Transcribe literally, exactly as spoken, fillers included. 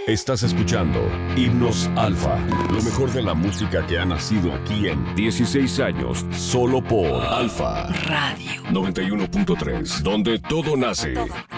Estás escuchando Himnos Alfa, lo mejor de la música que ha nacido aquí en dieciséis años, solo por Alfa Radio noventa y uno punto tres, donde todo nace.